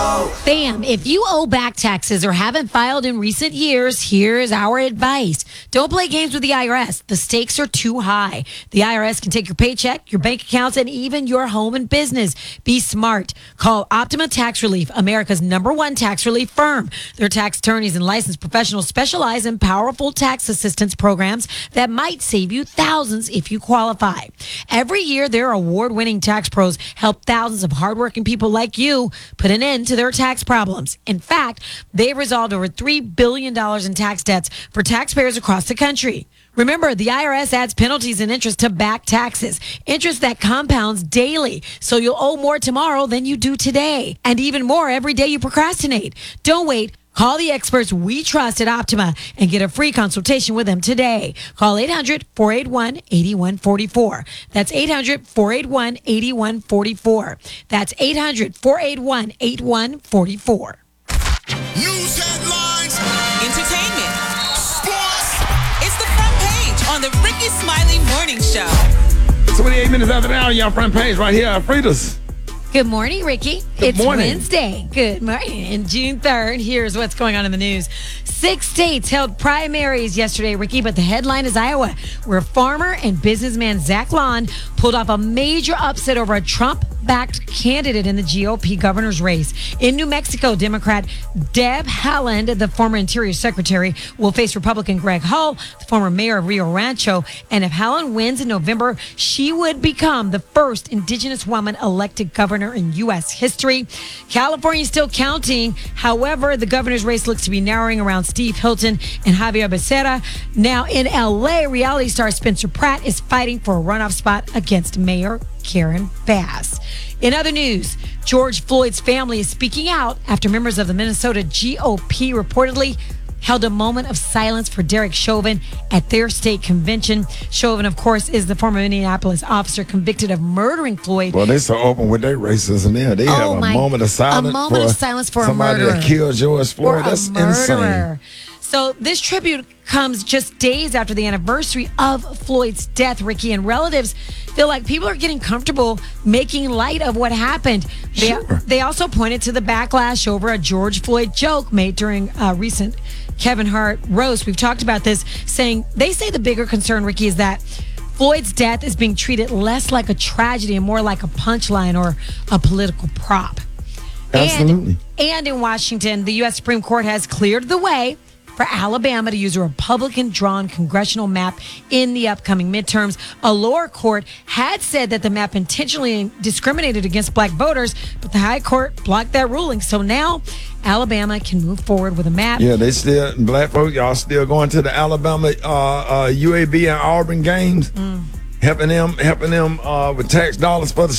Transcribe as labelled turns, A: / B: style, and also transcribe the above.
A: Bam, if you owe back taxes or haven't filed in recent years, here's our advice. Don't play games with the IRS. The stakes are too high. The IRS can take your paycheck, your bank accounts, and even your home and business. Be smart. Call Optima Tax Relief, America's #1 tax relief firm. Their tax attorneys and licensed professionals specialize in powerful tax assistance programs that might save you thousands if you qualify. Every year, their award-winning tax pros help thousands of hardworking people like you put an end to their tax problems. In fact, they've resolved over $3 billion in tax debts for taxpayers across the country. Remember, the IRS adds penalties and interest to back taxes, interest that compounds daily, so you'll owe more tomorrow than you do today, and even more every day you procrastinate. Don't wait. Call the experts we trust at Optima and get a free consultation with them today. Call 800-481-8144. That's 800-481-8144. That's 800-481-8144.
B: News headlines,
C: Entertainment, sports. It's the front page on the Ricky Smiley Morning Show.
D: 28 minutes after the hour, y'all front page right here. Frida's.
A: Good morning, Ricky.
D: Good morning.
A: It's Wednesday. Good morning. And June 3rd, here's what's going on in the news. 6 states held primaries yesterday, Ricky, but the headline is Iowa, where farmer and businessman Zach Lawn pulled off a major upset over a Trump-backed candidate in the GOP governor's race. In New Mexico, Democrat Deb Haaland, the former Interior Secretary, will face Republican Greg Hull, the former mayor of Rio Rancho. And if Haaland wins in November, she would become the first indigenous woman elected governor in U.S. history. California is still counting. However, the governor's race looks to be narrowing around Steve Hilton and Javier Becerra. Now in L.A., reality star Spencer Pratt is fighting for a runoff spot against Mayor Karen Bass. In other news, George Floyd's family is speaking out after members of the Minnesota GOP reportedly held a moment of silence for Derek Chauvin at their state convention. Chauvin, of course, is the former Minneapolis officer convicted of murdering Floyd.
D: Well, they're so open with their racism there. They have a moment of silence for
A: a
D: somebody
A: murderer.
D: that killed George Floyd. That's insane.
A: So this tribute comes just days after the anniversary of Floyd's death, Ricky, and relatives feel like people are getting comfortable making light of what happened. They also pointed to the backlash over a George Floyd joke made during a recent Kevin Hart roast. We've talked about this, they say the bigger concern, Ricky, is that Floyd's death is being treated less like a tragedy and more like a punchline or a political prop.
D: Absolutely.
A: And in Washington, the U.S. Supreme Court has cleared the way for Alabama to use a Republican-drawn congressional map in the upcoming midterms. A lower court had said that the map intentionally discriminated against black voters, but the high court blocked that ruling. So now Alabama can move forward with a map.
D: Yeah, they still, black folks, y'all still going to the Alabama UAB and Auburn games, helping them with tax dollars for the